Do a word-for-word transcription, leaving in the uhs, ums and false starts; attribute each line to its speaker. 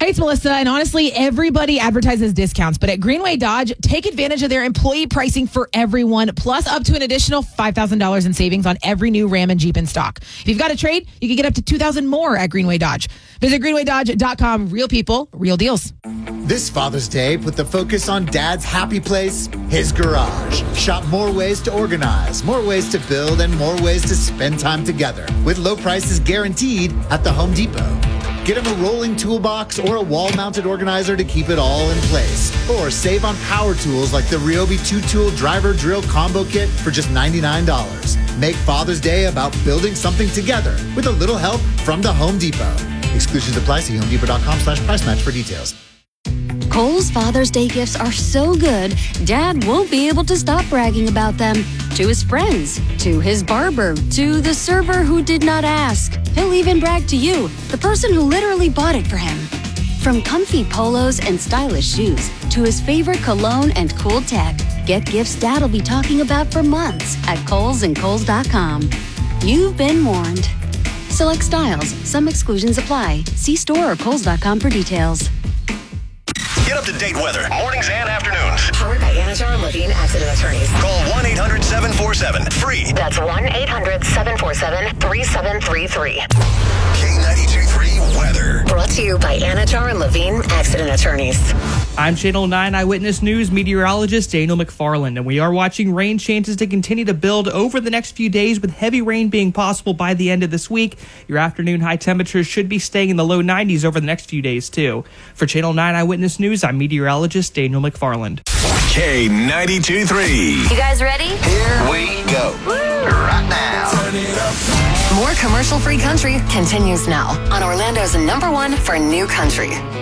Speaker 1: Hey, it's Melissa, and honestly, everybody advertises discounts, but at Greenway Dodge, take advantage of their employee pricing for everyone, plus up to an additional five thousand dollars in savings on every new Ram and Jeep in stock. If you've got a trade, you can get up to two thousand dollars more at Greenway Dodge. Visit greenway dodge dot com. Real people, real deals.
Speaker 2: This Father's Day, put the focus on Dad's happy place, his garage. Shop more ways to organize, more ways to build, and more ways to spend time together with low prices guaranteed at the Home Depot. Get him a rolling toolbox or a wall-mounted organizer to keep it all in place. Or save on power tools like the Ryobi two-tool driver drill combo kit for just ninety-nine dollars. Make Father's Day about building something together with a little help from the Home Depot. Exclusions apply. See homedepot.com slash price match for details.
Speaker 3: Kohl's Father's Day gifts are so good, Dad won't be able to stop bragging about them. To his friends, to his barber, to the server who did not ask. He'll even brag to you, the person who literally bought it for him. From comfy polos and stylish shoes, to his favorite cologne and cool tech, get gifts Dad'll be talking about for months at Kohl's and Kohl's dot com. You've been warned. Select styles. Some exclusions apply. See store or Kohl's dot com for details.
Speaker 4: Get up-to-date weather, mornings and afternoons.
Speaker 5: Powered by Anajar and Levine Accident Attorneys.
Speaker 4: Call one eight hundred seven four seven free.
Speaker 5: That's one eight hundred seven four seven three seven three three.
Speaker 4: K ninety-two point three weather.
Speaker 5: Brought to you by Anajar and Levine Accident Attorneys.
Speaker 6: I'm Channel nine Eyewitness News meteorologist Daniel McFarland, and we are watching rain chances to continue to build over the next few days, with heavy rain being possible by the end of this week. Your afternoon high temperatures should be staying in the low nineties over the next few days, too. For Channel nine Eyewitness News, I'm meteorologist Daniel McFarland.
Speaker 4: K ninety-two point three.
Speaker 5: You guys ready?
Speaker 4: Here we go. Right now. Turn it up.
Speaker 5: More commercial-free country continues now on Orlando's number one for new country.